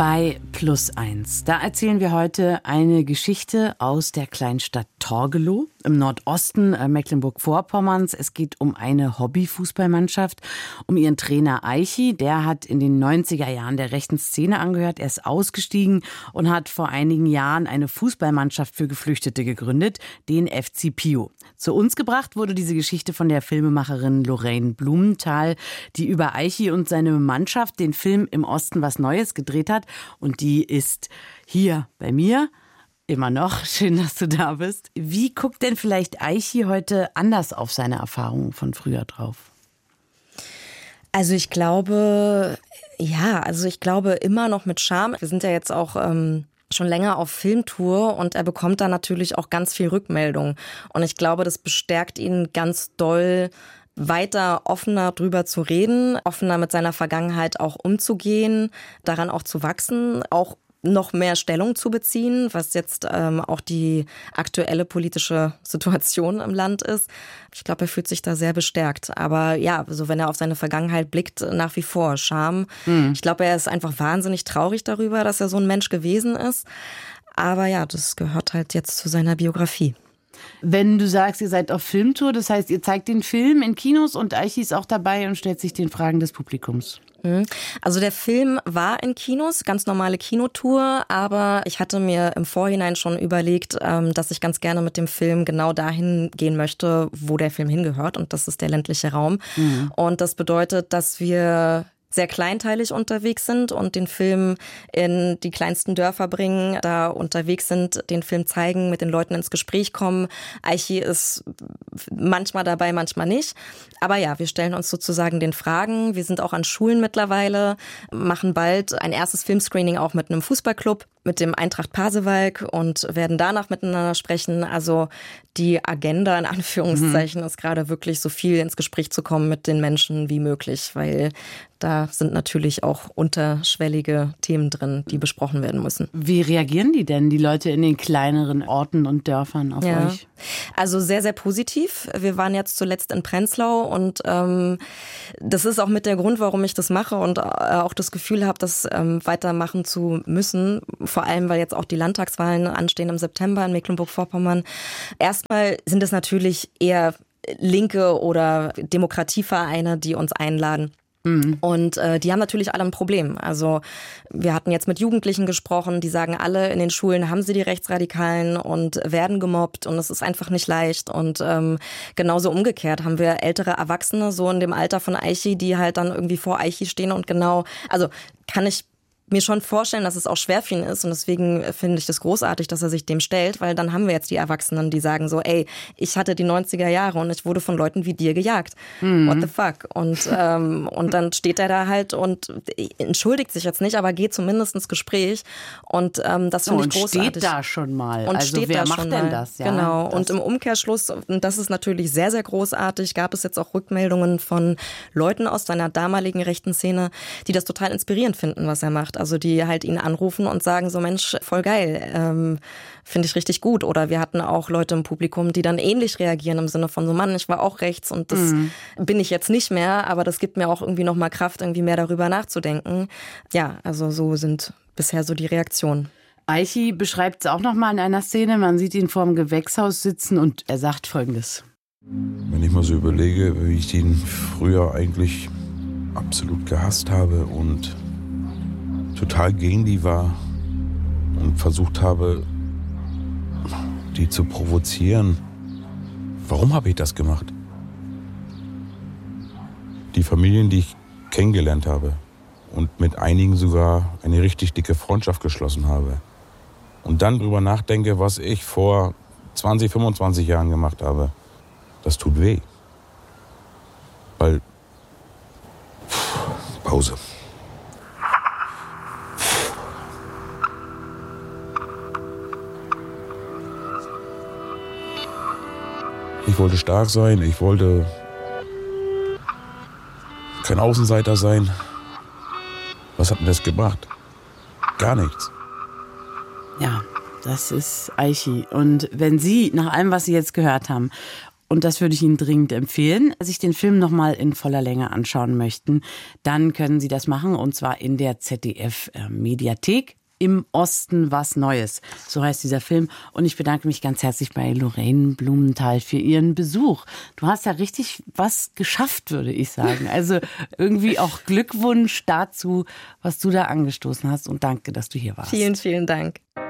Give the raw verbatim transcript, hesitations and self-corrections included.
Bei Plus eins. Da erzählen wir heute eine Geschichte aus der Kleinstadt Torgelow im Nordosten Mecklenburg-Vorpommerns. Es geht um eine Hobbyfußballmannschaft, um ihren Trainer Eichi. Der hat in den neunziger Jahren der rechten Szene angehört. Er ist ausgestiegen und hat vor einigen Jahren eine Fußballmannschaft für Geflüchtete gegründet, den F C Pio. Zu uns gebracht wurde diese Geschichte von der Filmemacherin Lorraine Blumenthal, die über Eichi und seine Mannschaft den Film Im Osten was Neues gedreht hat. Und die ist hier bei mir. Immer noch. Schön, dass du da bist. Wie guckt denn vielleicht Eichi heute anders auf seine Erfahrungen von früher drauf? Also ich glaube, ja, also ich glaube immer noch mit Charme. Wir sind ja jetzt auch ähm, schon länger auf Filmtour und er bekommt da natürlich auch ganz viel Rückmeldung. Und ich glaube, das bestärkt ihn ganz doll, weiter offener drüber zu reden, offener mit seiner Vergangenheit auch umzugehen, daran auch zu wachsen, auch noch mehr Stellung zu beziehen, was jetzt ähm, auch die aktuelle politische Situation im Land ist. Ich glaube, er fühlt sich da sehr bestärkt. Aber ja, so wenn er auf seine Vergangenheit blickt, nach wie vor Scham. Mhm. Ich glaube, er ist einfach wahnsinnig traurig darüber, dass er so ein Mensch gewesen ist. Aber ja, das gehört halt jetzt zu seiner Biografie. Wenn du sagst, ihr seid auf Filmtour, das heißt, ihr zeigt den Film in Kinos und Eichi ist auch dabei und stellt sich den Fragen des Publikums. Also der Film war in Kinos, ganz normale Kinotour, aber ich hatte mir im Vorhinein schon überlegt, dass ich ganz gerne mit dem Film genau dahin gehen möchte, wo der Film hingehört, und das ist der ländliche Raum. Mhm. Und das bedeutet, dass wir sehr kleinteilig unterwegs sind und den Film in die kleinsten Dörfer bringen, da unterwegs sind, den Film zeigen, mit den Leuten ins Gespräch kommen. Eichi ist manchmal dabei, manchmal nicht. Aber ja, wir stellen uns sozusagen den Fragen. Wir sind auch an Schulen mittlerweile, machen bald ein erstes Filmscreening auch mit einem Fußballclub, mit dem Eintracht Pasewalk, und werden danach miteinander sprechen. Also die Agenda in Anführungszeichen mhm. ist gerade wirklich so viel ins Gespräch zu kommen mit den Menschen wie möglich, weil da sind natürlich auch unterschwellige Themen drin, die besprochen werden müssen. Wie reagieren die denn, die Leute in den kleineren Orten und Dörfern auf ja. euch? Also sehr, sehr positiv. Wir waren jetzt zuletzt in Prenzlau und ähm, das ist auch mit der Grund, warum ich das mache und äh, auch das Gefühl habe, das ähm, weitermachen zu müssen. Vor allem, weil jetzt auch die Landtagswahlen anstehen im September in Mecklenburg-Vorpommern. Erstmal sind es natürlich eher linke oder Demokratievereine, die uns einladen. Mhm. Und äh, die haben natürlich alle ein Problem. Also wir hatten jetzt mit Jugendlichen gesprochen, die sagen, alle in den Schulen haben sie die Rechtsradikalen und werden gemobbt und es ist einfach nicht leicht. Und ähm, genauso umgekehrt haben wir ältere Erwachsene, so in dem Alter von Eichi, die halt dann irgendwie vor Eichi stehen und genau, also kann ich mir schon vorstellen, dass es auch schwer für ihn ist, und deswegen finde ich das großartig, dass er sich dem stellt, weil dann haben wir jetzt die Erwachsenen, die sagen so, ey, ich hatte die neunziger Jahre und ich wurde von Leuten wie dir gejagt. Mhm. What the fuck? Und ähm, und dann steht er da halt und entschuldigt sich jetzt nicht, aber geht zumindest ins Gespräch, und ähm, das finde so, ich großartig. Und steht da schon mal. Und also steht wer da macht schon denn mal. das? Ja, genau. das. Und im Umkehrschluss, und das ist natürlich sehr, sehr großartig, gab es jetzt auch Rückmeldungen von Leuten aus seiner damaligen rechten Szene, die das total inspirierend finden, was er macht. Also die halt ihn anrufen und sagen so, Mensch, voll geil, ähm, finde ich richtig gut. Oder wir hatten auch Leute im Publikum, die dann ähnlich reagieren im Sinne von so, Mann, ich war auch rechts und das mhm. bin ich jetzt nicht mehr, aber das gibt mir auch irgendwie nochmal Kraft, irgendwie mehr darüber nachzudenken. Ja, also so sind bisher so die Reaktionen. Eichi beschreibt es auch nochmal in einer Szene, man sieht ihn vor dem Gewächshaus sitzen und er sagt Folgendes. Wenn ich mal so überlege, wie ich ihn früher eigentlich absolut gehasst habe und total gegen die war und versucht habe, die zu provozieren. Warum habe ich das gemacht? Die Familien, die ich kennengelernt habe und mit einigen sogar eine richtig dicke Freundschaft geschlossen habe und dann drüber nachdenke, was ich vor zwanzig, fünfundzwanzig Jahren gemacht habe, das tut weh. Weil... Pause. Ich wollte stark sein, ich wollte kein Außenseiter sein. Was hat mir das gebracht? Gar nichts. Ja, das ist Eichi. Und wenn Sie, nach allem, was Sie jetzt gehört haben, Und das würde ich Ihnen dringend empfehlen. Wenn Sie sich den Film nochmal in voller Länge anschauen möchten, dann können Sie das machen, und zwar in der Z D F-Mediathek. Im Osten was Neues. So heißt dieser Film. Und ich bedanke mich ganz herzlich bei Lorraine Blumenthal für Ihren Besuch. Du hast ja richtig was geschafft, würde ich sagen. Also irgendwie auch Glückwunsch dazu, was du da angestoßen hast. Und danke, dass du hier warst. Vielen, vielen Dank.